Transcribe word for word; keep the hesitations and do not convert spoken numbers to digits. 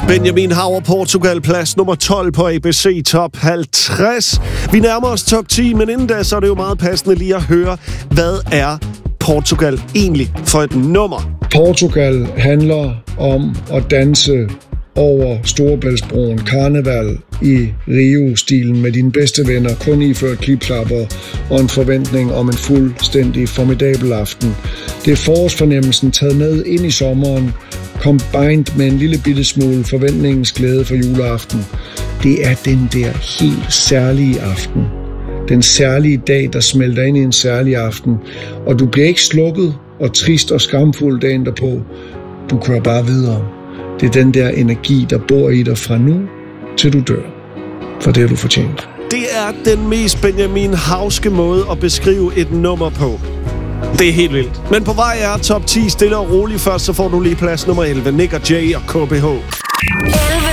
Benjamin Haver, Portugal, plads nummer tolv på A B C Top halvtreds. Vi nærmer os top ti, men inden da, så er det jo meget passende lige at høre, hvad er Portugal egentlig for et nummer? Portugal handler om at danse over Storebæltsbroen, karneval i Rio-stilen med dine bedste venner, kun iført klipklapper og en forventning om en fuldstændig formidabel aften. Det er forårsfornemmelsen taget med ind i sommeren, combined med en lille bitte smule forventningens glæde for juleaften. Det er den der helt særlige aften. Den særlige dag, der smelter ind i en særlig aften. Og du bliver ikke slukket og trist og skamfuld dagen derpå. Du kører bare videre. Det er den der energi, der bor i dig fra nu til du dør. For det har du fortjent. Det er den mest Benjamin Havske måde at beskrive et nummer på. Det er helt vildt. Men på vej er top ti stille og roligt. Først så får du lige plads nummer elleve. Nick og Jay og K B H. elleve